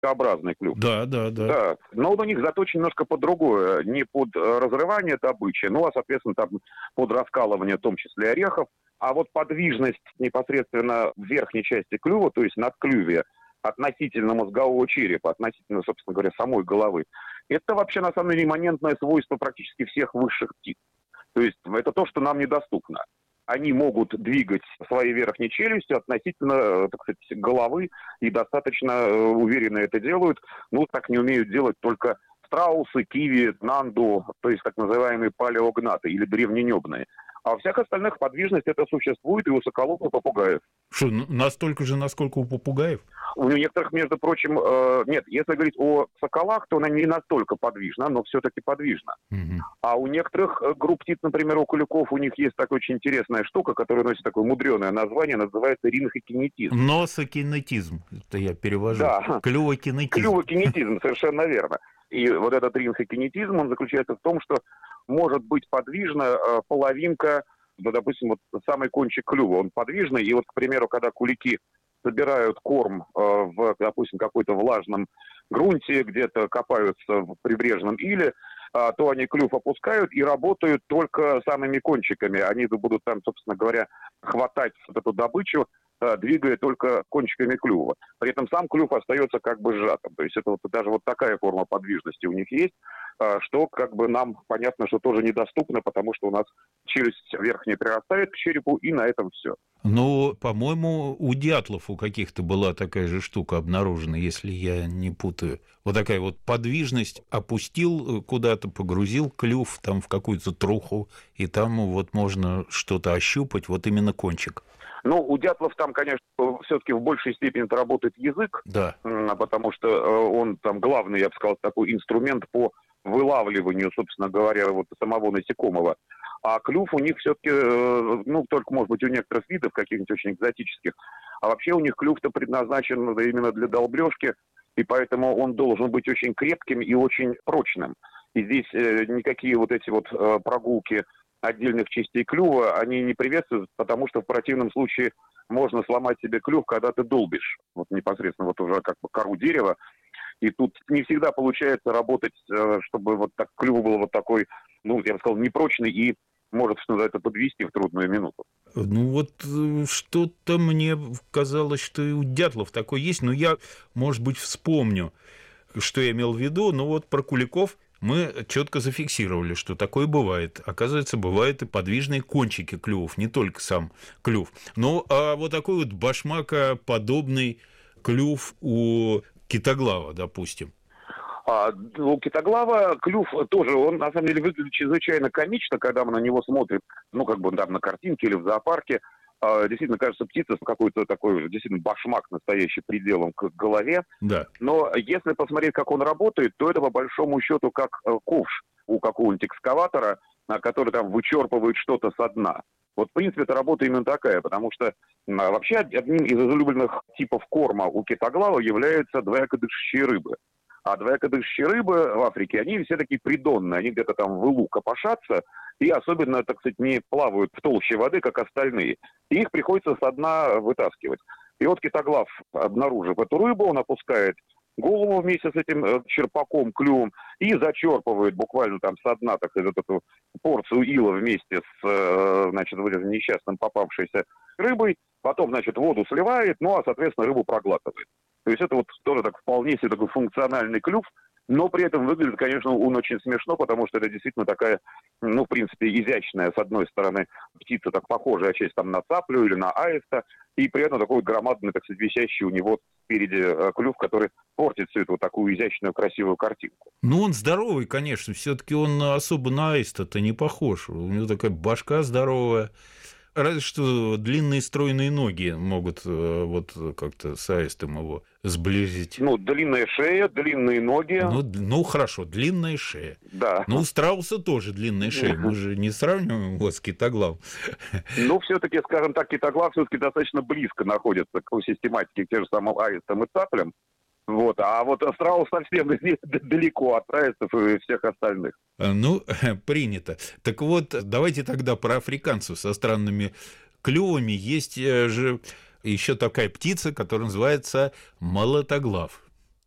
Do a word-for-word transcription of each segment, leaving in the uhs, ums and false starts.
Т-образный клюв. Да, да, да. Да, но он у них заточен немножко под другое. Не под разрывание добычи, ну, а, соответственно, там под раскалывание, в том числе, орехов. А вот подвижность непосредственно в верхней части клюва, то есть надклювие, относительно мозгового черепа, относительно, собственно говоря, самой головы, это вообще, на самом деле, имманентное свойство практически всех высших птиц. То есть это то, что нам недоступно. Они могут двигать своей верхней челюстью относительно, так сказать, головы, и достаточно уверенно это делают. Ну, так не умеют делать только страусы, киви, нанду, то есть так называемые палеогнаты или древненебные. А у всех остальных подвижность это существует и у соколов, и у попугаев. Что, настолько же, насколько у попугаев? У некоторых, между прочим, э, нет, если говорить о соколах, то она не настолько подвижна, но все-таки подвижна. Угу. А у некоторых групп птиц, например, у куликов, у них есть такая очень интересная штука, которая носит такое мудреное название, называется ринхокинетизм. Носокинетизм, это я перевожу. Да. Клювокинетизм. Клювокинетизм, совершенно верно. И вот этот ринхокинетизм, он заключается в том, что может быть подвижна половинка, ну, допустим, вот самый кончик клюва, он подвижный, и вот, к примеру, когда кулики собирают корм э, в, допустим, какой-то влажном грунте, где-то копаются в прибрежном иле, э, то они клюв опускают и работают только самыми кончиками. Они будут там, собственно говоря, хватать вот эту добычу, э, двигая только кончиками клюва. При этом сам клюв остается как бы сжатым. То есть это вот, даже вот такая форма подвижности у них есть, э, что как бы нам понятно, что тоже недоступно, потому что у нас челюсть верхняя прирастает к черепу, и на этом все. Ну, по-моему, у дятлов у каких-то была такая же штука обнаружена, если я не путаю. Вот такая вот подвижность, опустил куда-то, погрузил клюв там в какую-то труху, и там вот можно что-то ощупать, вот именно кончик. Ну, у дятлов там, конечно, все-таки в большей степени работает язык, да. Потому что он там главный, я бы сказал, такой инструмент по вылавливанию, собственно говоря, вот самого насекомого. А клюв у них все-таки, ну, только, может быть, у некоторых видов, каких-нибудь очень экзотических, а вообще у них клюв-то предназначен именно для долблежки, и поэтому он должен быть очень крепким и очень прочным. И здесь никакие вот эти вот прогулки отдельных частей клюва, они не приветствуются, потому что в противном случае можно сломать себе клюв, когда ты долбишь, вот непосредственно вот уже как бы кору дерева. И тут не всегда получается работать, чтобы вот так клюв был вот такой, ну, я бы сказал, непрочный и может, что называется, подвести в трудную минуту. Ну вот что-то мне казалось, что и у дятлов такое есть, но я, может быть, вспомню, что я имел в виду, но вот про куликов мы четко зафиксировали, что такое бывает. Оказывается, бывают и подвижные кончики клювов, не только сам клюв. Ну, а вот такой вот башмакоподобный клюв у китоглава, допустим. А у китоглава клюв тоже, он на самом деле выглядит чрезвычайно комично, когда мы на него смотрим, ну, как бы там на картинке или в зоопарке. А, действительно, кажется, птица с какой-то такой, действительно, башмак настоящий приделом к голове. Да. Но если посмотреть, как он работает, то это, по большому счету, как ковш у какого-нибудь экскаватора, который там вычерпывает что-то со дна. Вот, в принципе, это работа именно такая, потому что вообще одним из излюбленных типов корма у китоглава являются двоякодышащие рыбы. А двоякодышащие рыбы в Африке, они все такие придонные, они где-то там в илу копошатся и особенно, так сказать, не плавают в толще воды, как остальные. И их приходится со дна вытаскивать. И вот китоглав, обнаружив эту рыбу, он опускает голову вместе с этим черпаком, клювом и зачерпывает буквально там со дна, так сказать, эту порцию ила вместе с, значит, вот этим несчастным попавшейся рыбой. Потом, значит, воду сливает, ну, а, соответственно, рыбу проглатывает. То есть это вот тоже так вполне себе такой функциональный клюв, но при этом выглядит, конечно, он очень смешно, потому что это действительно такая, ну, в принципе, изящная, с одной стороны, птица, так похожая часть там на цаплю или на аиста, и при этом такой громадный, так сказать, висящий у него спереди клюв, который портит всю эту вот такую изящную, красивую картинку. Ну, он здоровый, конечно, все-таки он особо на аиста-то не похож, у него такая башка здоровая. Разве что длинные стройные ноги могут вот как-то с аистом его сблизить. Ну, длинная шея, длинные ноги. Ну, ну хорошо, длинная шея. Да. Ну, у страуса тоже длинная шея. Мы же не сравниваем его с китоглавом. Ну, все-таки, скажем так, китоглав все-таки достаточно близко находится к систематике к тем же самым аистам и цаплям. Вот, а вот страус совсем далеко от аистов и всех остальных. Ну, принято. Так вот, давайте тогда про африканцев со странными клювами. Есть же еще такая птица, которая называется молотоглав.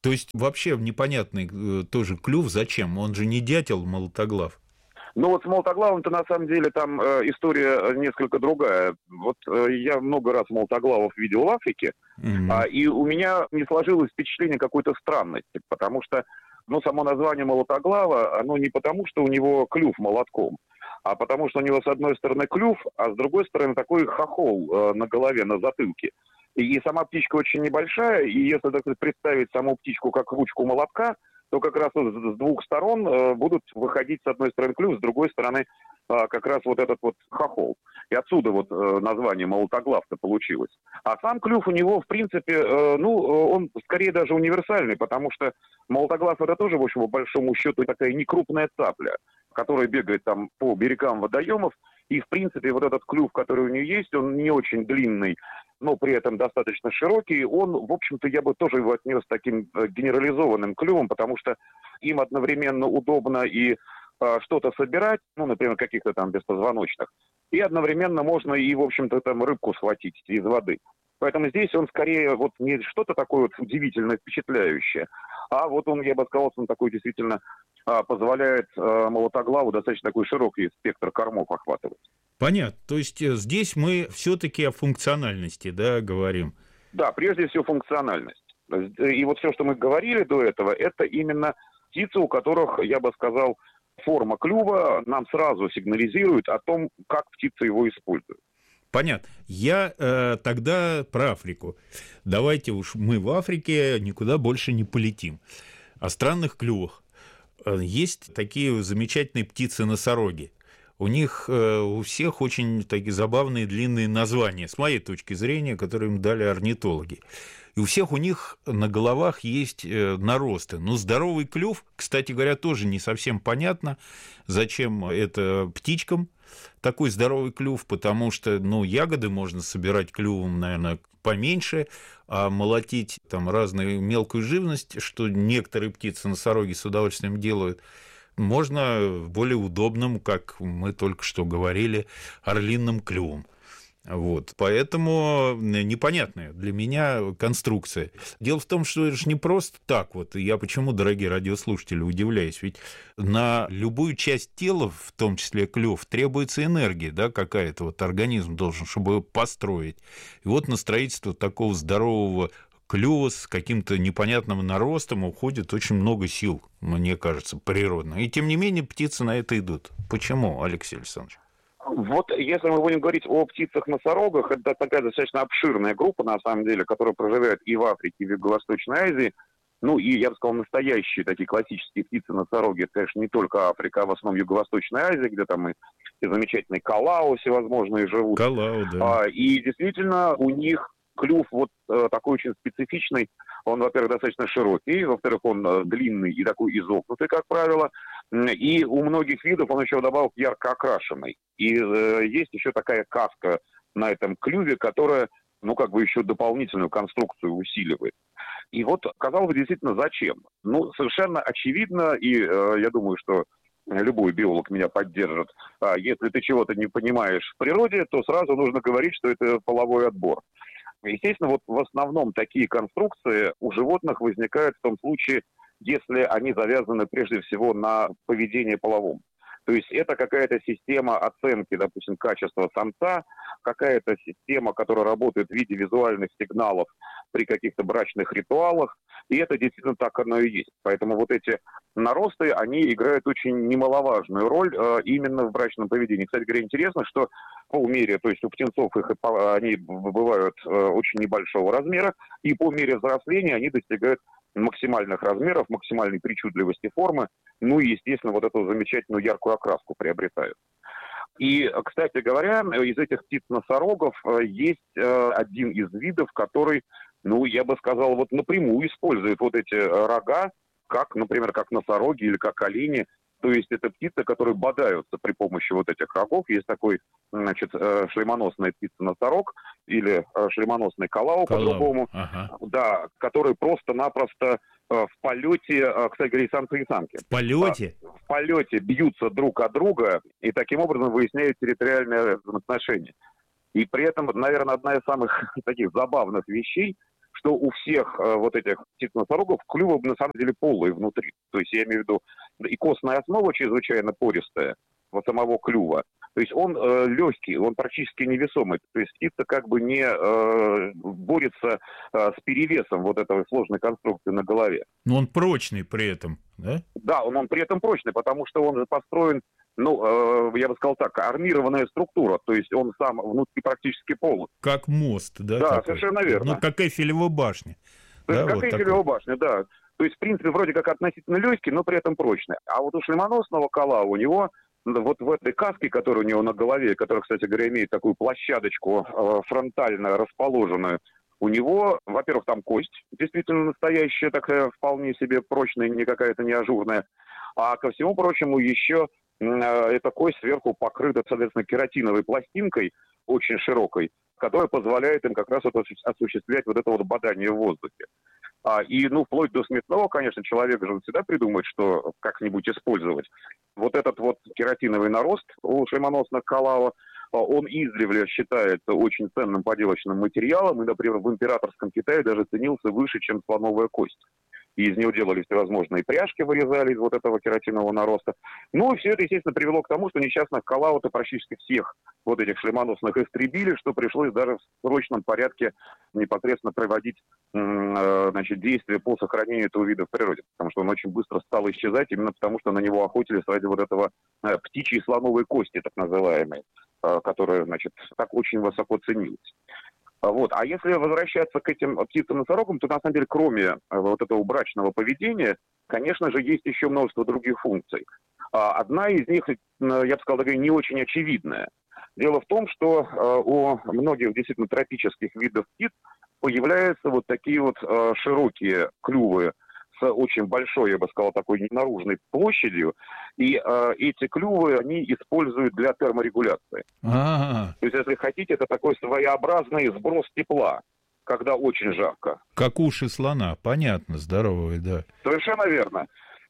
То есть вообще непонятный э, тоже клюв зачем? Он же не дятел молотоглав. Ну вот с молотоглавом-то на самом деле там э, история несколько другая. Вот э, я много раз молотоглавов видел в Африке, Mm-hmm. а, и у меня не сложилось впечатление какой-то странности, потому что ну, само название молотоглава, оно не потому, что у него клюв молотком, а потому что у него с одной стороны клюв, а с другой стороны такой хохол э, на голове, на затылке. И, и сама птичка очень небольшая, и если так сказать, представить саму птичку как ручку молотка, то как раз вот с двух сторон э, будут выходить с одной стороны клюв, с другой стороны э, как раз вот этот вот хохол. И отсюда вот э, название молотоглав-то получилось. А сам клюв у него, в принципе, э, ну, он скорее даже универсальный, потому что молотоглав это тоже, в общем, по большому счету такая некрупная цапля, которая бегает там по берегам водоемов. И, в принципе, вот этот клюв, который у нее есть, он не очень длинный, но при этом достаточно широкий. Он, в общем-то, я бы тоже его отнес таким генерализованным клювом, потому что им одновременно удобно и э, что-то собирать, ну, например, каких-то там беспозвоночных, и одновременно можно и, в общем-то, там рыбку схватить из воды. Поэтому здесь он скорее вот не что-то такое вот удивительно впечатляющее, а вот он, я бы сказал, он такой действительно а, позволяет а, молотоглаву достаточно такой широкий спектр кормов охватывать. Понятно. То есть здесь мы все-таки о функциональности, да, говорим. Да, прежде всего функциональность. И вот все, что мы говорили до этого, это именно птицы, у которых, я бы сказал, форма клюва нам сразу сигнализирует о том, как птица его использует. Понятно. Я э, тогда про Африку. Давайте уж мы в Африке никуда больше не полетим. О странных клювах. Есть такие замечательные птицы-носороги. У них э, у всех очень такие забавные длинные названия, с моей точки зрения, которые им дали орнитологи. И у всех у них на головах есть э, наросты. Но здоровый клюв, кстати говоря, тоже не совсем понятно, зачем это птичкам такой здоровый клюв, потому что, ну, ягоды можно собирать клювом, наверное, поменьше, а молотить там разную мелкую живность, что некоторые птицы-носороги с удовольствием делают, можно более удобным, как мы только что говорили, орлиным клювом. Вот. Поэтому непонятная для меня конструкция. Дело в том, что это же не просто так. Вот. Я почему, дорогие радиослушатели, удивляюсь. Ведь на любую часть тела, в том числе клюв, требуется энергия, да, какая-то. Вот организм должен, чтобы его построить. И вот на строительство такого здорового клюва с каким-то непонятным наростом уходит очень много сил, мне кажется, природно. И тем не менее птицы на это идут. Почему, Алексей Александрович? Вот если мы будем говорить о птицах-носорогах, это такая достаточно обширная группа, на самом деле, которая проживает и в Африке, и в Юго-Восточной Азии. Ну и, я бы сказал, настоящие такие классические птицы-носороги, это, конечно, не только Африка, а в основном Юго-Восточная Азия, где там и, и замечательные калау всевозможные живут. Калау, да. А, и действительно у них клюв вот э, такой очень специфичный. Он, во-первых, достаточно широкий, во-вторых, он э, длинный и такой изогнутый, как правило. И у многих видов он еще вдобавок ярко окрашенный. И э, есть еще такая каска на этом клюве, которая, ну, как бы еще дополнительную конструкцию усиливает. И вот, казалось бы, действительно, зачем? Ну, совершенно очевидно, и э, я думаю, что любой биолог меня поддержит. А если ты чего-то не понимаешь в природе, то сразу нужно говорить, что это половой отбор. Естественно, вот в основном такие конструкции у животных возникают в том случае, если они завязаны прежде всего на поведении половом. То есть это какая-то система оценки, допустим, качества самца, какая-то система, которая работает в виде визуальных сигналов при каких-то брачных ритуалах. И это действительно так оно и есть. Поэтому вот эти наросты, они играют очень немаловажную роль э, именно в брачном поведении. Кстати говоря, интересно, что по мере, то есть у птенцов их, они бывают э, очень небольшого размера, и по мере взросления они достигают максимальных размеров, максимальной причудливости формы, ну и, естественно, вот эту замечательную яркую окраску приобретают. И, кстати говоря, из этих птиц-носорогов есть один из видов, который, ну, я бы сказал, вот напрямую использует вот эти рога, как, например, как носороги или как олени. То есть это птицы, которые бодаются при помощи вот этих рогов. Есть такой, значит, шлемоносная птица-носорог или шлемоносный калау, по-другому, ага. Да, которые просто-напросто в полете, кстати говоря, и самцы и самки. В полете? В полете бьются друг от друга и таким образом выясняют территориальные отношения. И при этом, наверное, одна из самых таких забавных вещей, что у всех э, вот этих птиц-носорогов клювы на самом деле полые внутри. То есть я имею в виду и костная основа чрезвычайно пористая вот самого клюва. То есть он э, легкий, он практически невесомый. То есть птица как бы не э, борется э, с перевесом вот этой сложной конструкции на голове. Но он прочный при этом, да? Да, он, он при этом прочный, потому что он построен, ну, э, я бы сказал так, армированная структура. То есть он сам внутри практически полый. Как мост, да? Да, такой? совершенно верно. Ну, как Эйфелева башня. То да, есть как вот Эйфелева башня, да. То есть, в принципе, вроде как относительно легкий, но при этом прочный. А вот у шлемоносного кола у него вот в этой каске, которая у него на голове, которая, кстати говоря, имеет такую площадочку э, фронтально расположенную, у него, во-первых, там кость действительно настоящая, такая вполне себе прочная, не какая-то не ажурная. А ко всему прочему еще э, эта кость сверху покрыта, соответственно, кератиновой пластинкой, очень широкой, которая позволяет им как раз вот осуществлять вот это вот бадание в воздухе. А, и, ну, вплоть до смешного, конечно, человек же всегда придумает, что как-нибудь использовать. Вот этот вот кератиновый нарост у шлемоносных калава, он издревле считается очень ценным поделочным материалом, и, например, в императорском Китае даже ценился выше, чем слоновая кость. И из него делали всевозможные пряжки, вырезали из вот этого кератинового нароста. Ну, и все это, естественно, привело к тому, что несчастных калау-то практически всех вот этих шлемоносных истребили, что пришлось даже в срочном порядке непосредственно проводить э, значит, действия по сохранению этого вида в природе. Потому что он очень быстро стал исчезать, именно потому что на него охотились ради вот этого э, птичьей слоновой кости, так называемой, э, которая, значит, так очень высоко ценилась. Вот. А если возвращаться к этим птицам-носорогам, то на самом деле, кроме вот этого брачного поведения, конечно же, есть еще множество других функций. Одна из них, я бы сказал, такая не очень очевидная. Дело в том, что у многих действительно тропических видов птиц появляются вот такие вот широкие клювы с очень большой, я бы сказал, такой наружной площадью, и э, эти клювы они используют для терморегуляции. А-а-а. То есть, если хотите, это такой своеобразный сброс тепла, когда очень жарко. Как уши слона, понятно, здоровые, да. Совершенно верно.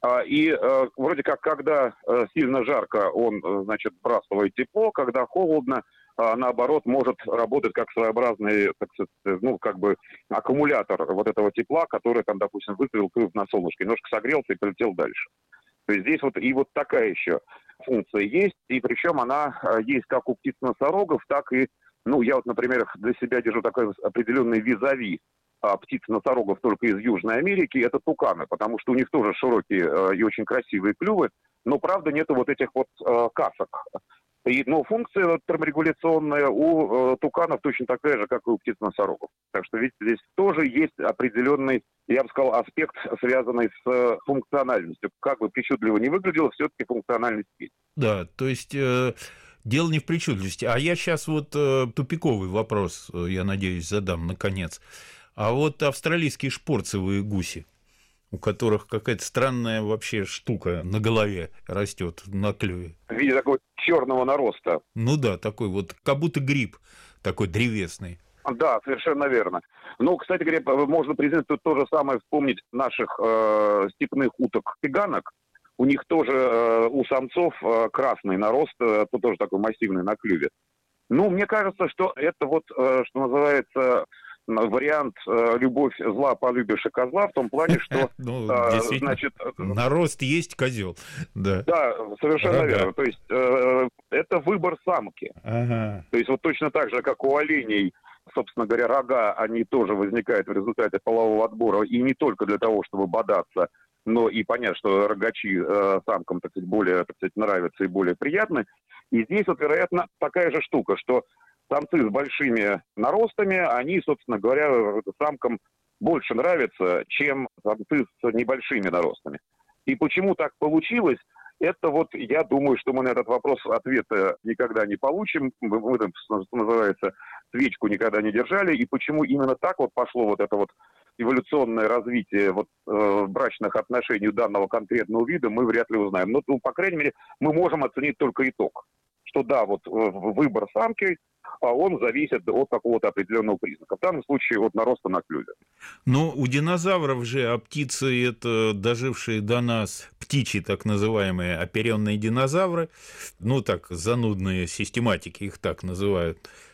И э, вроде как, когда э, сильно жарко, он, значит, сбрасывает тепло, когда холодно, а наоборот, может работать как своеобразный, так сказать, ну, как бы аккумулятор вот этого тепла, который, там, допустим, выставил клюв на солнышко, немножко согрелся и полетел дальше. То есть здесь вот и вот такая еще функция есть, и причем она есть как у птиц-носорогов, так и, ну, я вот, например, для себя держу такой определенный визави птиц-носорогов только из Южной Америки, это туканы, потому что у них тоже широкие и очень красивые клювы, но, правда, нету вот этих вот касок. И, ну, функция терморегуляционная у э, туканов точно такая же, как и у птиц-носорогов. Так что, видите, здесь тоже есть определенный, я бы сказал, аспект, связанный с э, функциональностью. Как бы причудливо не выглядело, все-таки функциональность есть. Да, то есть э, дело не в причудливости. А я сейчас вот э, тупиковый вопрос, э, я надеюсь, задам наконец. А вот австралийские шпорцевые гуси, у которых какая-то странная вообще штука на голове растет, на клюве. В виде такого черного нароста. Ну да, такой вот, как будто гриб такой древесный. Да, совершенно верно. Ну, кстати говоря, можно признать, тут то же самое вспомнить наших э, степных уток-цыганок. У них тоже э, у самцов э, красный нарост, э, тоже такой массивный на клюве. Ну, мне кажется, что это вот, э, что называется, вариант э, «любовь зла, полюбишь и козла» в том плане, что, ну, э, значит... нарост есть козел. Да, да, совершенно ага. верно. То есть э, это выбор самки. Ага. То есть вот точно так же, как у оленей, собственно говоря, рога, они тоже возникают в результате полового отбора, и не только для того, чтобы бодаться, но и понятно, что рогачи э, самкам, так сказать, более, так сказать, нравятся и более приятны. И здесь вот, вероятно, такая же штука, что самцы с большими наростами, они, собственно говоря, самкам больше нравятся, чем самцы с небольшими наростами. И почему так получилось, это вот, я думаю, что мы на этот вопрос ответа никогда не получим. Мы, там, что называется, свечку никогда не держали. И почему именно так вот пошло вот это вот эволюционное развитие вот, э, брачных отношений данного конкретного вида, мы вряд ли узнаем. Но, ну, по крайней мере, мы можем оценить только итог. Что да, вот выбор самки, он зависит от какого-то определенного признака. В данном случае от нароста на клюве. Но у динозавров же, а птицы это дожившие до нас птичьи так называемые оперенные динозавры, ну так, занудные систематики их так называют,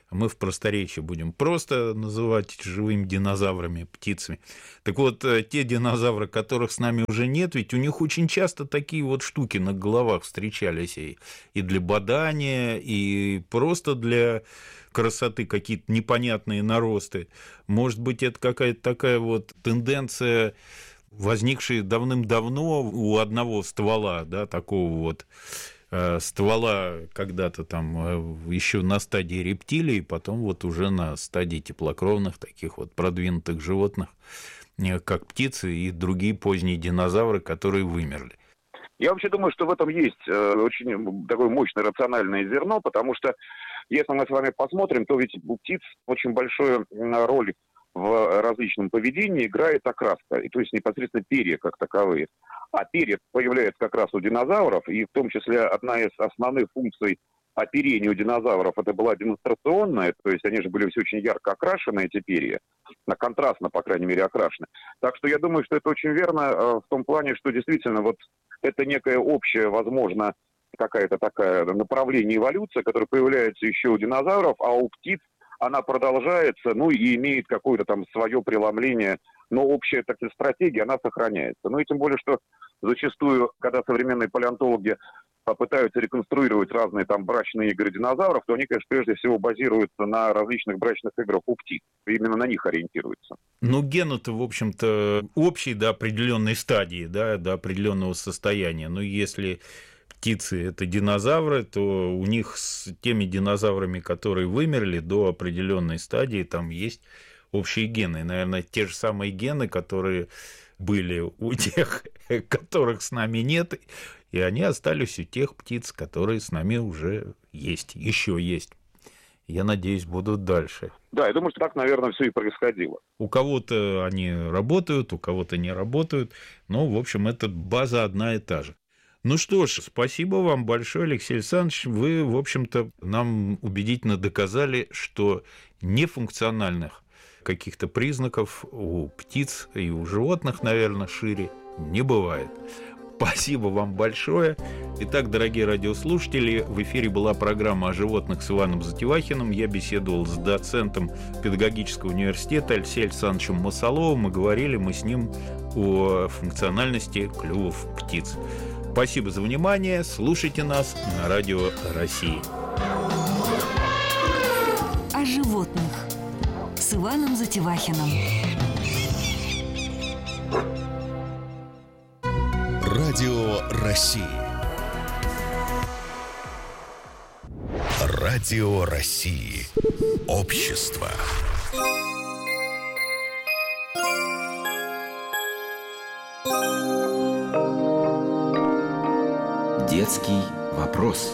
мы в просторечии будем просто называть живыми динозаврами, птицами. Так вот, те динозавры, которых с нами уже нет, ведь у них очень часто такие вот штуки на головах встречались и, и для бадания, и просто для красоты, какие-то непонятные наросты. Может быть, это какая-то такая вот тенденция, возникшая давным-давно у одного ствола, да, такого вот ствола когда-то там еще на стадии рептилий, потом вот уже на стадии теплокровных таких вот продвинутых животных, как птицы и другие поздние динозавры, которые вымерли. Я вообще думаю, что в этом есть очень такое мощное рациональное зерно, потому что если мы с вами посмотрим, то ведь у птиц очень большую роль в различном поведении играет окраска, и то есть непосредственно перья как таковые. А перья появляются как раз у динозавров, и в том числе одна из основных функций оперения у динозавров это была демонстрационная, то есть они же были все очень ярко окрашены, эти перья, контрастно, по крайней мере, окрашены. Так что я думаю, что это очень верно в том плане, что действительно вот это некая общая, возможно, какая-то такая направление эволюции, которая появляется еще у динозавров, а у птиц она продолжается, ну и имеет какое-то там свое преломление, но общая, так сказать, стратегия, она сохраняется. Ну и тем более, что зачастую, когда современные палеонтологи попытаются реконструировать разные там брачные игры динозавров, то они, конечно, прежде всего базируются на различных брачных играх у птиц. Именно на них ориентируются. Ну, гены-то, в общем-то, общие до определенной стадии, да, до определенного состояния. Но если птицы – это динозавры, то у них с теми динозаврами, которые вымерли до определенной стадии, там есть общие гены. Наверное, те же самые гены, которые были у тех, которых с нами нет, и они остались у тех птиц, которые с нами уже есть, еще есть. Я надеюсь, будут дальше. Да, я думаю, что так, наверное, все и происходило. У кого-то они работают, у кого-то не работают, но, в общем, эта база одна и та же. Ну что ж, спасибо вам большое, Алексей Александрович. Вы, в общем-то, нам убедительно доказали, что нефункциональных каких-то признаков у птиц и у животных, наверное, шире не бывает. Спасибо вам большое. Итак, дорогие радиослушатели, в эфире была программа о животных с Иваном Затевахиным. Я беседовал с доцентом педагогического университета Алексеем Александровичем Масаловым, и говорили мы с ним о функциональности клювов птиц. Спасибо за внимание. Слушайте нас на Радио России. О животных с Иваном Затевахиным. Радио России. Радио России. Общество. Детский вопрос.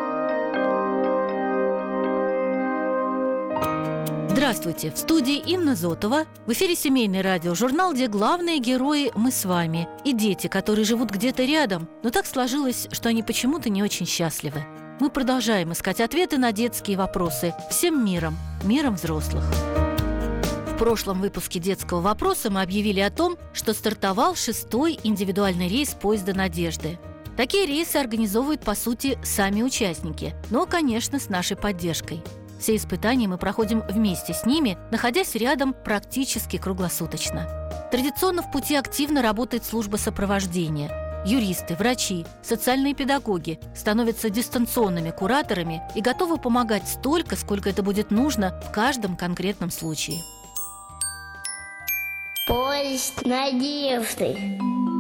Здравствуйте! В студии Инна Зотова. В эфире семейный радиожурнал, где главные герои мы с вами и дети, которые живут где-то рядом, но так сложилось, что они почему-то не очень счастливы. Мы продолжаем искать ответы на детские вопросы всем миром, миром взрослых. В прошлом выпуске детского вопроса мы объявили о том, что стартовал шестой индивидуальный рейс поезда «Надежды». Такие рейсы организовывают, по сути, сами участники, но, конечно, с нашей поддержкой. Все испытания мы проходим вместе с ними, находясь рядом практически круглосуточно. Традиционно в пути активно работает служба сопровождения. Юристы, врачи, социальные педагоги становятся дистанционными кураторами и готовы помогать столько, сколько это будет нужно в каждом конкретном случае. Поезд надежды.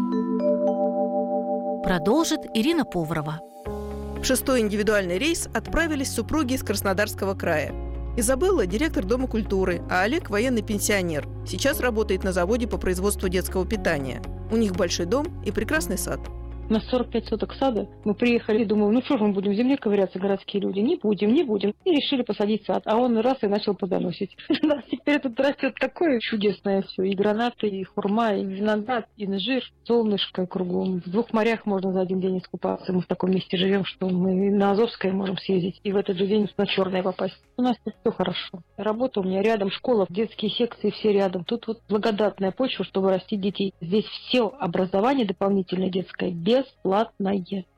Продолжит Ирина Поварова. В шестой индивидуальный рейс отправились супруги из Краснодарского края. Изабелла – директор Дома культуры, а Олег – военный пенсионер. Сейчас работает на заводе по производству детского питания. У них большой дом и прекрасный сад. На сорок пять соток сада мы приехали и думали, ну что же мы будем в земле ковыряться, городские люди? Не будем, не будем. И решили посадить сад. А он раз и начал плодоносить. У нас теперь тут растет такое чудесное все. И гранаты, и хурма, и виноград, и инжир, солнышко кругом. В двух морях можно за один день искупаться. Мы в таком месте живем, что мы на Азовское можем съездить. И в этот же день на Черное попасть. У нас тут все хорошо. Работа у меня рядом, школа, детские секции все рядом. Тут вот благодатная почва, чтобы растить детей. Здесь все образование дополнительное детское бесплатное.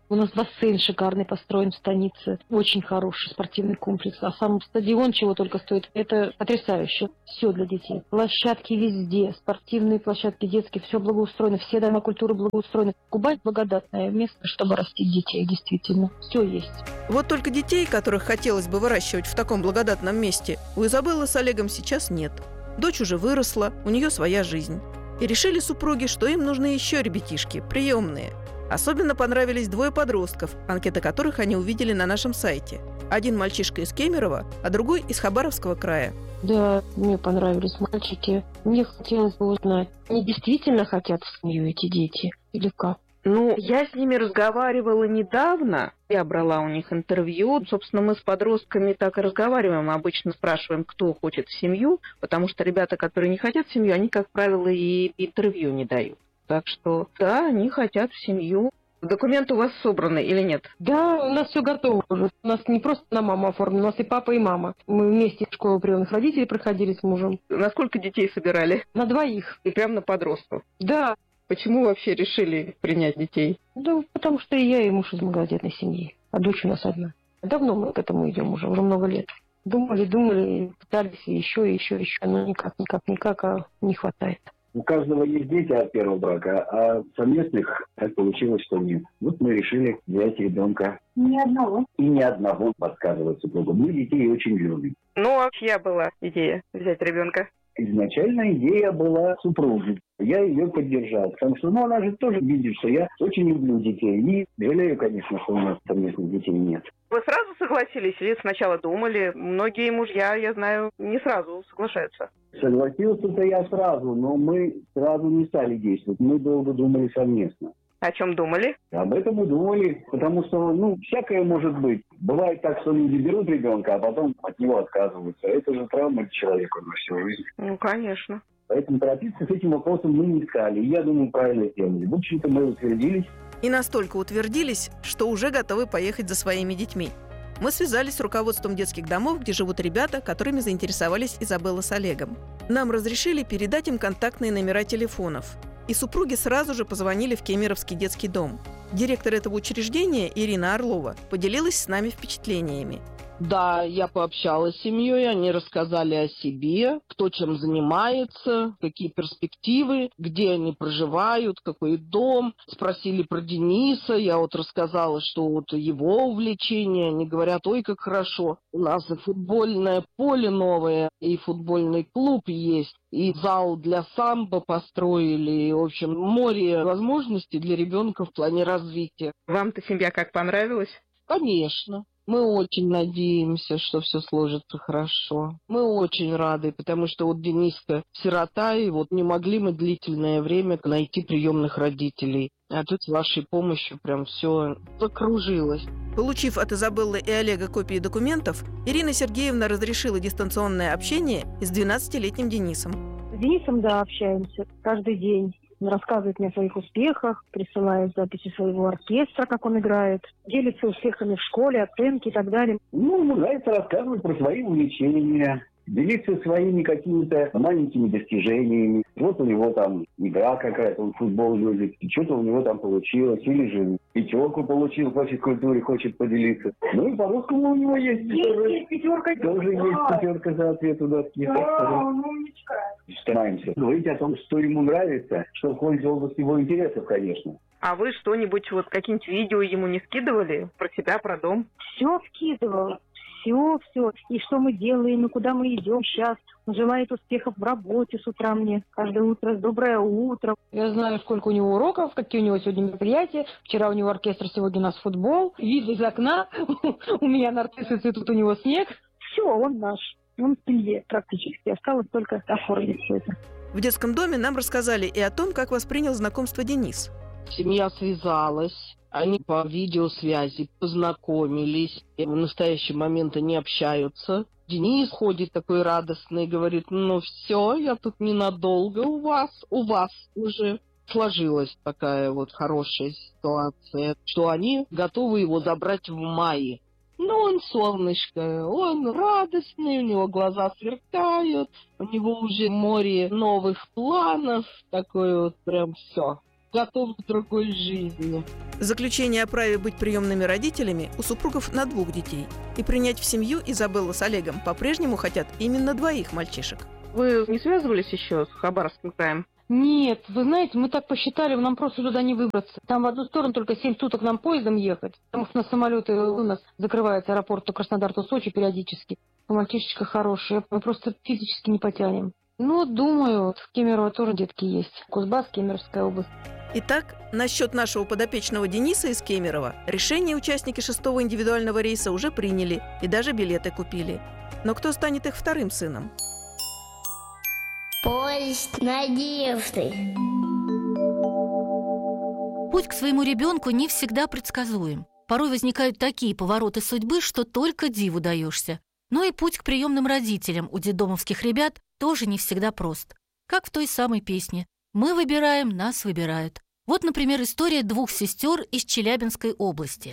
У нас бассейн шикарный построен в станице. Очень хороший спортивный комплекс. А сам стадион чего только стоит. Это потрясающе. Все для детей. Площадки везде. Спортивные площадки, детские. Все благоустроено. Все дома культуры благоустроены. Кубань благодатное место, чтобы растить детей. Действительно. Все есть. Вот только детей, которых хотелось бы выращивать в таком благодатном месте, у Изабеллы с Олегом сейчас нет. Дочь уже выросла, у нее своя жизнь. И решили супруги, что им нужны еще ребятишки, приемные. Особенно понравились двое подростков, анкеты которых они увидели на нашем сайте. Один мальчишка из Кемерово, а другой из Хабаровского края. Да, мне понравились мальчики. Мне хотелось бы узнать, они действительно хотят в семью эти дети или как? Ну, я с ними разговаривала недавно. Я брала у них интервью. Собственно, мы с подростками так и разговариваем. Обычно спрашиваем, кто хочет в семью, потому что ребята, которые не хотят в семью, они, как правило, и интервью не дают. Так что, да, они хотят в семью. Документы у вас собраны или нет? Да, у нас все готово уже. У нас не просто на маму оформлено, у нас и папа, и мама. Мы вместе в школу приемных родителей проходили с мужем. На сколько детей собирали? На двоих. И прям на подростков? Да. Почему вообще решили принять детей? Да, потому что и я, и муж из многодетной семьи. А дочь у нас одна. Давно мы к этому идем уже, уже много лет. Думали, думали, пытались еще, еще, еще, но никак, никак, никак, а не хватает. У каждого есть дети от первого брака, а совместных так получилось, что нет. Вот мы решили взять ребенка. Ни одного. И ни одного, подсказывает супруга. Мы детей очень любим. Ну, а чья была идея взять ребенка? Изначально идея была супруги. Я ее поддержал, потому что ну, она же тоже видит, что я очень люблю детей. И жалею, конечно, что у нас совместных детей нет. Вы сразу согласились или сначала думали? Многие мужья, я знаю, не сразу соглашаются. Согласился-то я сразу, но мы сразу не стали действовать. Мы долго думали совместно. О чем думали? Об этом мы думали, потому что, ну, всякое может быть. Бывает так, что люди берут ребенка, а потом от него отказываются. Это же травма для человека на всю жизнь. Ну, конечно. Поэтому торопиться с этим вопросом мы не искали. И я думаю, правильно сделали. В общем-то, мы утвердились. И настолько утвердились, что уже готовы поехать за своими детьми. Мы связались с руководством детских домов, где живут ребята, которыми заинтересовались Изабелла с Олегом. Нам разрешили передать им контактные номера телефонов. И супруги сразу же позвонили в Кемеровский детский дом. Директор этого учреждения Ирина Орлова поделилась с нами впечатлениями. Да, я пообщалась с семьей, они рассказали о себе, кто чем занимается, какие перспективы, где они проживают, какой дом. Спросили про Дениса, я вот рассказала, что вот его увлечения. Они говорят, ой, как хорошо, у нас и футбольное поле новое, и футбольный клуб есть, и зал для самбо построили, и, в общем, море возможностей для ребенка в плане развития. Вам-то семья как понравилась? Конечно. Мы очень надеемся, что все сложится хорошо. Мы очень рады, потому что вот Дениска сирота, и вот не могли мы длительное время найти приемных родителей. А тут с вашей помощью прям все закружилось. Получив от Изабеллы и Олега копии документов, Ирина Сергеевна разрешила дистанционное общение и с двенадцатилетним Денисом. С Денисом, да, общаемся каждый день. Он рассказывает мне о своих успехах, присылает записи своего оркестра, как он играет, делится успехами в школе, оценки и так далее. Ну, ему нравится рассказывать про свои увлечения, делиться своими какими-то маленькими достижениями. Вот у него там игра какая-то, он футбол любит, и что-то у него там получилось, или же пятерку получил по физкультуре, хочет поделиться. Ну и по-русскому у него есть. Есть пятерка. Тоже есть пятерка за ответ ударки. Да, он умничка. Стараемся говорить о том, что ему нравится, что входит в область его интересов, конечно. А вы что-нибудь, вот какие-нибудь видео ему не скидывали? Про себя, про дом? Все скидывала. Все, все. И что мы делаем, и куда мы идем сейчас. Он желает успехов в работе с утра мне. Каждое утро доброе утро. Я знаю, сколько у него уроков, какие у него сегодня мероприятия. Вчера у него оркестр, сегодня у нас футбол. Вид из окна. У меня нарциссы цветут, у него снег. Все, он наш. Он в семье практически. Осталось только оформить все это. В детском доме нам рассказали и о том, как воспринял знакомство Денис. Семья связалась. Они по видеосвязи познакомились. И в настоящий момент они общаются. Денис ходит такой радостный, говорит, ну все, я тут ненадолго у вас, у вас уже. Сложилась такая вот хорошая ситуация, что они готовы его забрать в мае. Ну, он солнышко, он радостный, у него глаза сверкают, у него уже море новых планов, такое вот прям все. готов к другой жизни. Заключение о праве быть приемными родителями у супругов на двух детей. И принять в семью Изабелла с Олегом по-прежнему хотят именно двоих мальчишек. Вы не связывались еще с Хабаровским краем? Нет, вы знаете, мы так посчитали, нам просто туда не выбраться. Там в одну сторону только семь суток нам поездом ехать, потому что на самолеты у нас закрывается аэропорт то Краснодар, то Сочи периодически. Мальчишечка хороший, мы просто физически не потянем. Ну, думаю, в Кемерово тоже детки есть. Кузбасс, Кемеровская область. Итак, насчет нашего подопечного Дениса из Кемерово решение участники шестого индивидуального рейса уже приняли и даже билеты купили. Но кто станет их вторым сыном? Поезд надежды. Путь к своему ребенку не всегда предсказуем. Порой возникают такие повороты судьбы, что только диву даешься. Но и путь к приемным родителям у детдомовских ребят тоже не всегда прост. Как в той самой песне «Мы выбираем, нас выбирают». Вот, например, история двух сестер из Челябинской области.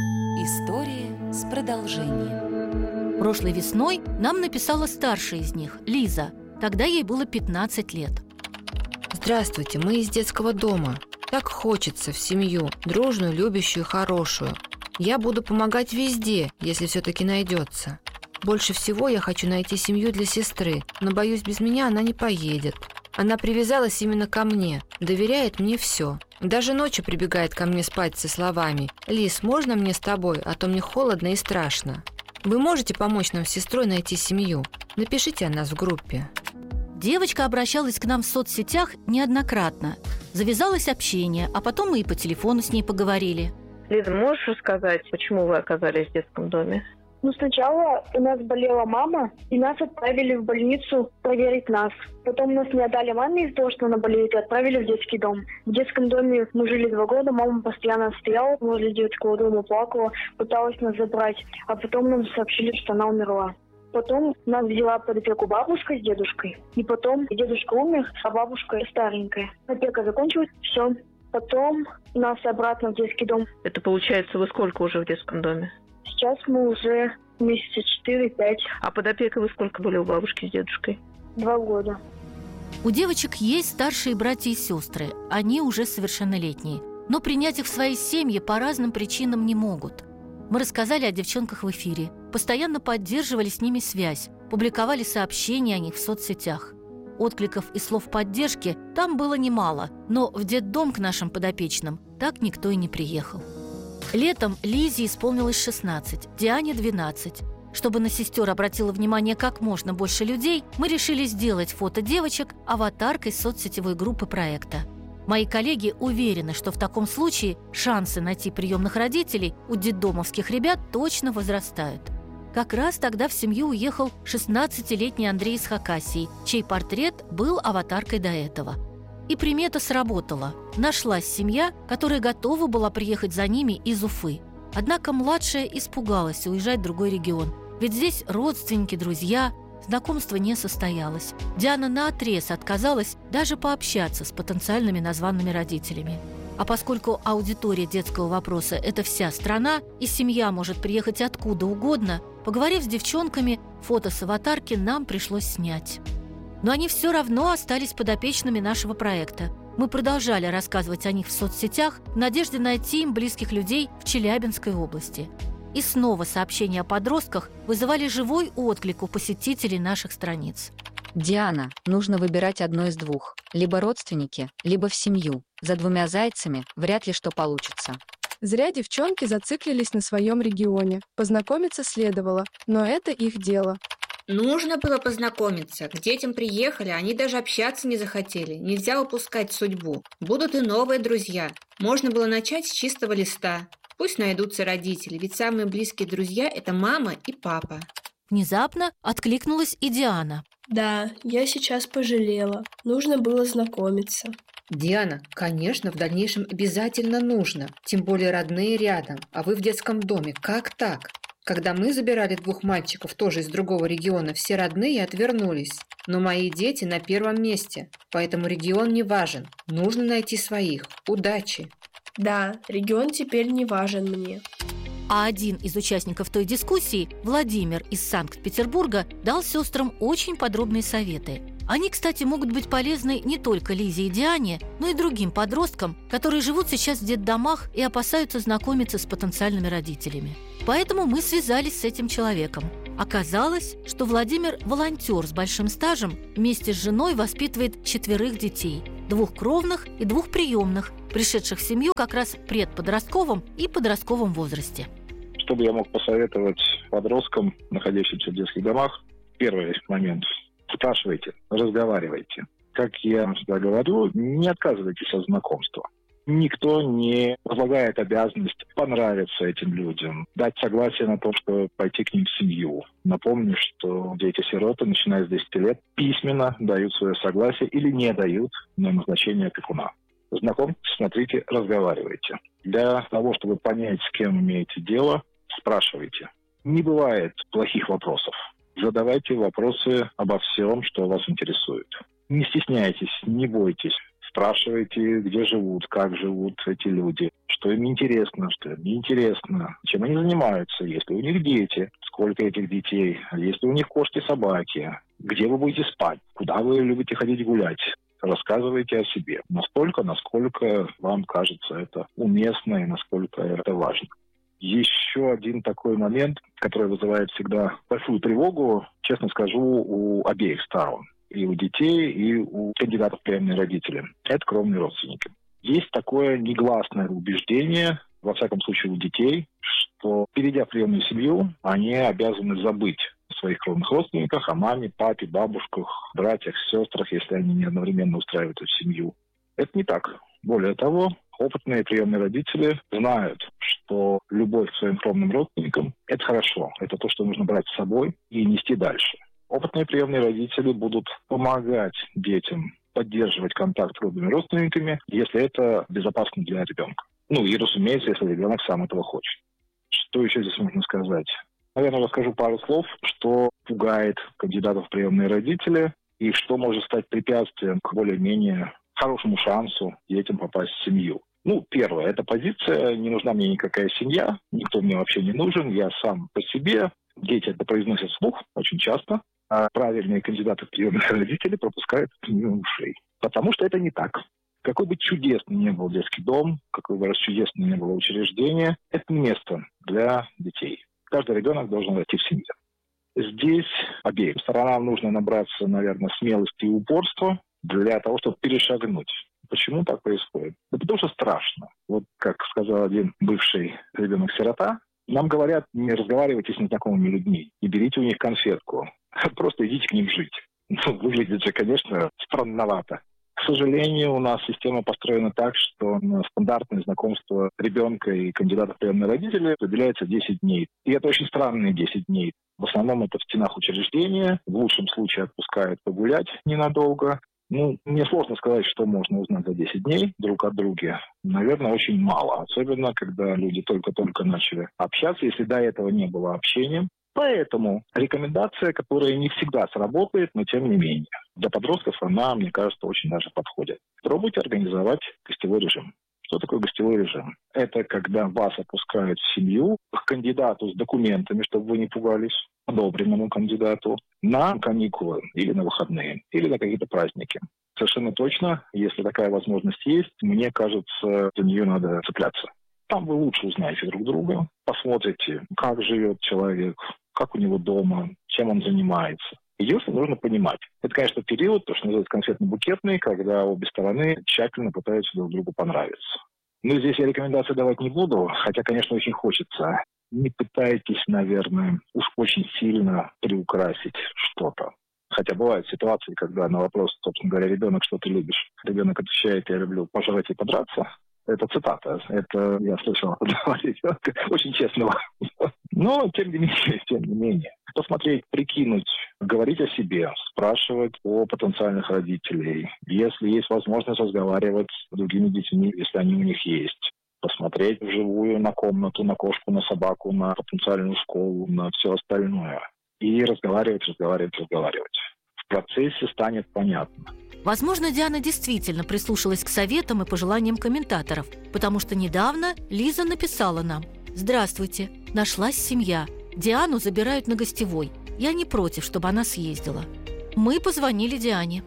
История с продолжением. Прошлой весной нам написала старшая из них, Лиза. Тогда ей было пятнадцать лет. Здравствуйте, мы из детского дома. Так хочется в семью, дружную, любящую, хорошую. Я буду помогать везде, если все-таки найдется. Больше всего я хочу найти семью для сестры, но, боюсь, без меня она не поедет. Она привязалась именно ко мне, доверяет мне все. Даже ночью прибегает ко мне спать со словами: «Лиз, можно мне с тобой, а то мне холодно и страшно». Вы можете помочь нам с сестрой найти семью? Напишите о нас в группе. Девочка обращалась к нам в соцсетях неоднократно. Завязалось общение, а потом мы и по телефону с ней поговорили. Лиза, можешь рассказать, почему вы оказались в детском доме? Ну, сначала у нас болела мама, и нас отправили в больницу проверить нас. Потом нас не отдали маме из-за того, что она болеет, и отправили в детский дом. В детском доме мы жили два года, мама постоянно стояла возле детского дома, плакала, пыталась нас забрать. А потом нам сообщили, что она умерла. Потом нас взяла под опеку бабушка с дедушкой. И потом дедушка умер, а бабушка старенькая. Опека закончилась, все. Потом нас обратно в детский дом. Это получается, вы сколько уже в детском доме? Сейчас мы уже месяца четыре-пять. А под опекой вы сколько были у бабушки с дедушкой? Два года. У девочек есть старшие братья и сестры. Они уже совершеннолетние. Но принять их в свои семьи по разным причинам не могут. Мы рассказали о девчонках в эфире. Постоянно поддерживали с ними связь. Публиковали сообщения о них в соцсетях. Откликов и слов поддержки там было немало. Но в детдом к нашим подопечным так никто и не приехал. Летом Лизе исполнилось шестнадцать, Диане двенадцать. Чтобы на сестер обратило внимание как можно больше людей, мы решили сделать фото девочек аватаркой соцсетевой группы проекта. Мои коллеги уверены, что в таком случае шансы найти приемных родителей у детдомовских ребят точно возрастают. Как раз тогда в семью уехал шестнадцатилетний Андрей из Хакасии, чей портрет был аватаркой до этого. И примета сработала. Нашлась семья, которая готова была приехать за ними из Уфы. Однако младшая испугалась уезжать в другой регион. Ведь здесь родственники, друзья, знакомство не состоялось. Диана наотрез отказалась даже пообщаться с потенциальными названными родителями. А поскольку аудитория детского вопроса – это вся страна, и семья может приехать откуда угодно, поговорив с девчонками, фото с аватарки нам пришлось снять. Но они все равно остались подопечными нашего проекта. Мы продолжали рассказывать о них в соцсетях в надежде найти им близких людей в Челябинской области. И снова сообщения о подростках вызывали живой отклик у посетителей наших страниц. Диана, нужно выбирать одно из двух. Либо родственники, либо в семью. За двумя зайцами вряд ли что получится. Зря девчонки зациклились на своем регионе. Познакомиться следовало, но это их дело. Нужно было познакомиться. К детям приехали, они даже общаться не захотели. Нельзя упускать судьбу. Будут и новые друзья. Можно было начать с чистого листа. Пусть найдутся родители, ведь самые близкие друзья – это мама и папа. Внезапно откликнулась и Диана. Да, я сейчас пожалела. Нужно было знакомиться. Диана, конечно, в дальнейшем обязательно нужно. Тем более родные рядом, а вы в детском доме. Как так? Когда мы забирали двух мальчиков тоже из другого региона, все родные отвернулись. Но мои дети на первом месте, поэтому регион не важен. Нужно найти своих. Удачи! Да, регион теперь не важен мне. А один из участников той дискуссии, Владимир из Санкт-Петербурга, дал сестрам очень подробные советы. Они, кстати, могут быть полезны не только Лизе и Диане, но и другим подросткам, которые живут сейчас в детдомах и опасаются знакомиться с потенциальными родителями. Поэтому мы связались с этим человеком. Оказалось, что Владимир – волонтер с большим стажем, вместе с женой воспитывает четверых детей – двух кровных и двух приемных, пришедших в семью как раз в предподростковом и подростковом возрасте. Что бы я мог посоветовать подросткам, находящимся в детских домах? Первый момент – спрашивайте, разговаривайте. Как я всегда говорю, не отказывайтесь от знакомства. Никто не возлагает обязанность понравиться этим людям, дать согласие на то, что пойти к ним в семью. Напомню, что дети-сироты, начиная с десяти лет, письменно дают свое согласие или не дают на назначение опекуна. Знакомьтесь, смотрите, разговаривайте. Для того, чтобы понять, с кем имеете дело, спрашивайте. Не бывает плохих вопросов. Задавайте вопросы обо всем, что вас интересует. Не стесняйтесь, не бойтесь. Спрашивайте, где живут, как живут эти люди, что им интересно, что им неинтересно, чем они занимаются, есть ли у них дети, сколько этих детей, есть ли у них кошки-собаки, где вы будете спать, куда вы любите ходить гулять. Рассказывайте о себе. Настолько, насколько вам кажется это уместно и насколько это важно. Еще один такой момент, который вызывает всегда большую тревогу, честно скажу, у обеих сторон. И у детей, и у кандидатов в приемные родители. Это кровные родственники. Есть такое негласное убеждение, во всяком случае у детей, что, перейдя в приемную семью, они обязаны забыть о своих кровных родственниках, о маме, папе, бабушках, братьях, сестрах, если они не одновременно устраивают эту семью. Это не так. Более того, опытные приемные родители знают, что любовь к своим кровным родственникам – это хорошо. Это то, что нужно брать с собой и нести дальше. Опытные приемные родители будут помогать детям поддерживать контакт с кровными родственниками, если это безопасно для ребенка. Ну и, разумеется, если ребенок сам этого хочет. Что еще здесь можно сказать? Наверное, расскажу пару слов, что пугает кандидатов в приемные родители и что может стать препятствием к более-менее хорошему шансу детям попасть в семью. Ну, первое, эта позиция, не нужна мне никакая семья, никто мне вообще не нужен, я сам по себе. Дети это произносят вслух очень часто, а правильные кандидаты в приемные родители пропускают это мимо ушей. Потому что это не так. Какой бы чудесным ни был детский дом, какое бы расчудесным ни было учреждение, это не место для детей. Каждый ребенок должен расти в семье. Здесь обеим сторонам нужно набраться, наверное, смелости и упорства для того, чтобы перешагнуть. Почему так происходит? Да потому что страшно. Вот как сказал один бывший ребенок-сирота, нам говорят, не разговаривайте с незнакомыми людьми, не берите у них конфетку, просто идите к ним жить. Ну, выглядит же, конечно, странновато. К сожалению, у нас система построена так, что на стандартное знакомство ребенка и кандидата в приемные родители выделяется десять дней. И это очень странные десять дней. В основном это в стенах учреждения, в лучшем случае отпускают погулять ненадолго. Ну, мне сложно сказать, что можно узнать за десять дней друг от друга. Наверное, очень мало. Особенно, когда люди только-только начали общаться, если до этого не было общения. Поэтому рекомендация, которая не всегда сработает, но тем не менее. Для подростков она, мне кажется, очень даже подходит. Пробуйте организовать гостевой режим. Что такое гостевой режим? Это когда вас отпускают в семью к кандидату с документами, чтобы вы не пугались, одобренному кандидату, на каникулы или на выходные, или на какие-то праздники. Совершенно точно, если такая возможность есть, мне кажется, за нее надо цепляться. Там вы лучше узнаете друг друга, посмотрите, как живет человек, как у него дома, чем он занимается. Единственное, нужно понимать. Это, конечно, период, то, что называется конфетно-букетный, когда обе стороны тщательно пытаются друг другу понравиться. Но здесь я рекомендации давать не буду, хотя, конечно, очень хочется. Не пытайтесь, наверное, уж очень сильно приукрасить что-то. Хотя бывают ситуации, когда на вопрос, собственно говоря, ребенок, что ты любишь, ребенок отвечает, я люблю пожрать и подраться. Это цитата. Это я слышал от одного ребенка, очень честного. Но, тем не менее, тем не менее. Посмотреть, прикинуть, говорить о себе, спрашивать о потенциальных родителей. Если есть возможность разговаривать с другими детьми, если они у них есть. Посмотреть вживую на комнату, на кошку, на собаку, на потенциальную школу, на все остальное. И разговаривать, разговаривать, разговаривать. В процессе станет понятно. Возможно, Диана действительно прислушалась к советам и пожеланиям комментаторов, потому что недавно Лиза написала нам: «Здравствуйте, нашлась семья. Диану забирают на гостевой. Я не против, чтобы она съездила». Мы позвонили Диане.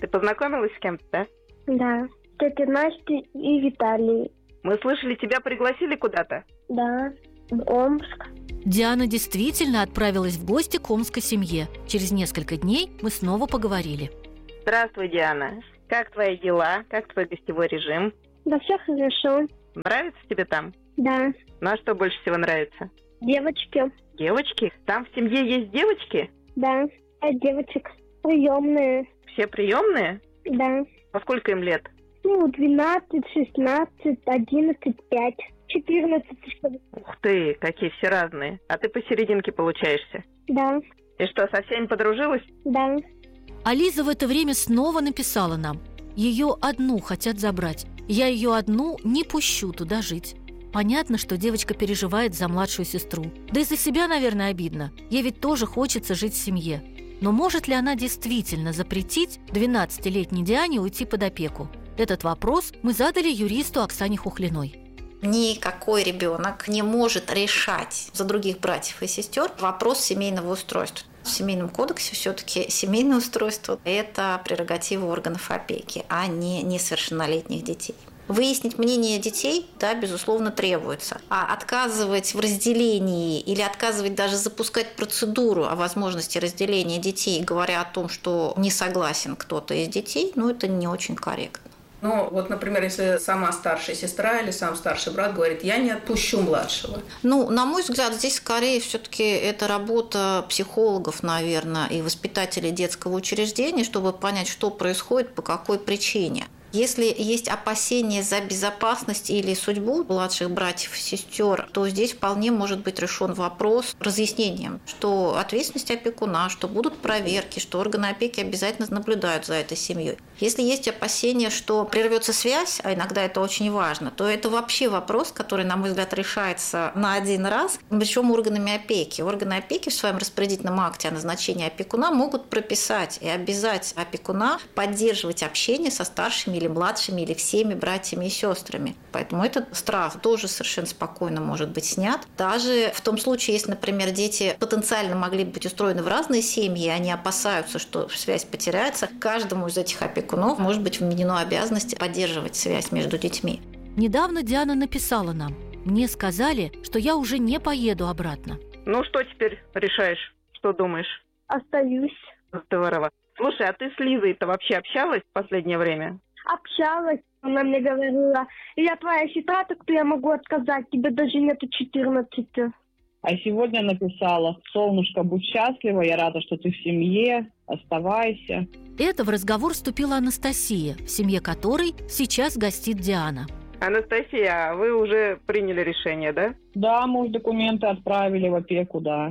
Ты познакомилась с кем-то, да? Да. Тетя Настя и Виталий. Мы слышали, тебя пригласили куда-то? Да, в Омск. Диана действительно отправилась в гости к омской семье. Через несколько дней мы снова поговорили. Здравствуй, Диана. Как твои дела? Как твой гостевой режим? Да все хорошо. Нравится тебе там? Да. Ну а что больше всего нравится? Девочки. Девочки? Там в семье есть девочки? Да, пять девочек. Приемные. Все приемные? Да. А сколько им лет? Ну, двенадцать, шестнадцать, одиннадцать, пять, четырнадцать. Ух ты, какие все разные. А ты посерединке получаешься? Да. И что, со всеми подружилась? Да. А Лиза в это время снова написала нам. Ее одну хотят забрать. Я ее одну не пущу туда жить. Понятно, что девочка переживает за младшую сестру. Да и за себя, наверное, обидно. Ей ведь тоже хочется жить в семье. Но может ли она действительно запретить двенадцатилетней Диане уйти под опеку? Этот вопрос мы задали юристу Оксане Хухлиной. Никакой ребенок не может решать за других братьев и сестер вопрос семейного устройства. В Семейном кодексе все-таки семейное устройство – это прерогатива органов опеки, а не несовершеннолетних детей. Выяснить мнение детей, да, безусловно, требуется. А отказывать в разделении или отказывать даже запускать процедуру о возможности разделения детей, говоря о том, что не согласен кто-то из детей, ну, это не очень корректно. Ну, вот, например, если сама старшая сестра или сам старший брат говорит, я не отпущу младшего. Ну, на мой взгляд, здесь скорее все-таки это работа психологов, наверное, и воспитателей детского учреждения, чтобы понять, что происходит, по какой причине. Если есть опасения за безопасность или судьбу младших братьев и сестер, то здесь вполне может быть решен вопрос разъяснением, что ответственность опекуна, что будут проверки, что органы опеки обязательно наблюдают за этой семьей. Если есть опасения, что прервется связь, а иногда это очень важно, то это вообще вопрос, который, на мой взгляд, решается на один раз, причем органами опеки. Органы опеки в своем распорядительном акте о назначении опекуна могут прописать и обязать опекуна поддерживать общение со старшими или младшими, или всеми братьями и сестрами. Поэтому этот страх тоже совершенно спокойно может быть снят. Даже в том случае, если, например, дети потенциально могли быть устроены в разные семьи, они опасаются, что связь потеряется, каждому из этих опекунов может быть вменено обязанность поддерживать связь между детьми. Недавно Диана написала нам. Мне сказали, что я уже не поеду обратно. Ну, что теперь решаешь? Что думаешь? Остаюсь. Здорово. Слушай, а ты с Лизой-то вообще общалась в последнее время? Общалась. Она мне говорила, я твоя сестра, так то я могу отказать, тебе даже нету четырнадцати. А сегодня написала: солнышко, будь счастлива, я рада, что ты в семье, оставайся. Это в разговор вступила Анастасия, в семье которой сейчас гостит Диана. Анастасия, а вы уже приняли решение, да? Да, мы уже документы отправили в опеку, да.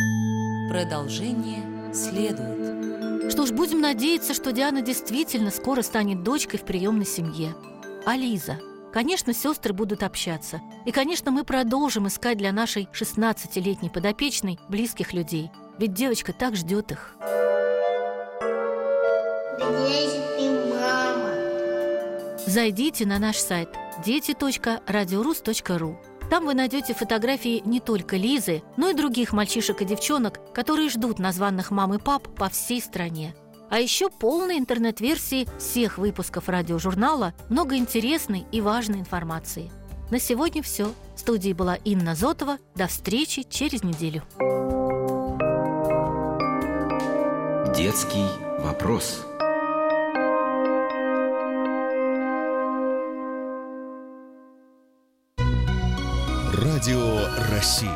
Продолжение следует. Что ж, будем надеяться, что Диана действительно скоро станет дочкой в приемной семье. А Лиза? Конечно, сестры будут общаться. И, конечно, мы продолжим искать для нашей шестнадцатилетней подопечной близких людей. Ведь девочка так ждет их. Где ты, мама? Зайдите на наш сайт дети точка радиорус точка ру. Там вы найдете фотографии не только Лизы, но и других мальчишек и девчонок, которые ждут названных мам и пап по всей стране. А еще полные интернет-версии всех выпусков радиожурнала, много интересной и важной информации. На сегодня все. В студии была Инна Зотова. До встречи через неделю. Детский вопрос. Радио России.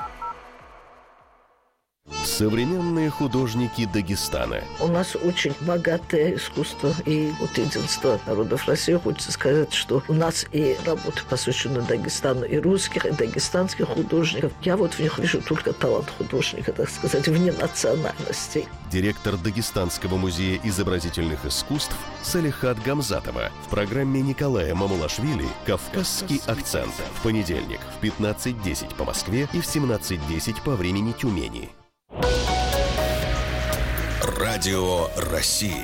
Современные художники Дагестана. У нас очень богатое искусство и вот единство народов России. Хочется сказать, что у нас и работы посвящены Дагестану, и русских, и дагестанских художников. Я вот в них вижу только талант художника, так сказать, вне национальностей. Директор Дагестанского музея изобразительных искусств Салихат Гамзатова в программе Николая Мамулашвили «Кавказский акцент» в понедельник в пятнадцать десять по Москве и в семнадцать десять по времени Тюмени. Радио России.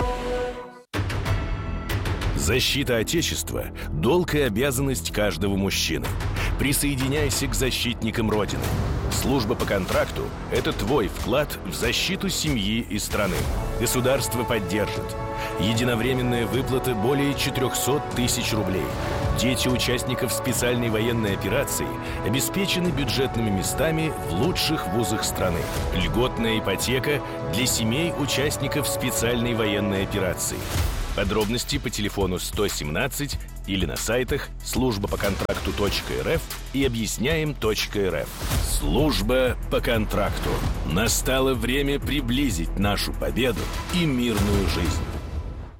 Защита Отечества – долг и обязанность каждого мужчины. Присоединяйся к защитникам Родины. Служба по контракту – это твой вклад в защиту семьи и страны. Государство поддержит. Единовременная выплата более четыреста тысяч рублей. Дети участников специальной военной операции обеспечены бюджетными местами в лучших вузах страны. Льготная ипотека для семей участников специальной военной операции. Подробности по телефону сто семнадцать или на сайтах служба по контракту точка эр эф и объясняем точка эр эф. Служба по контракту. Настало время приблизить нашу победу и мирную жизнь.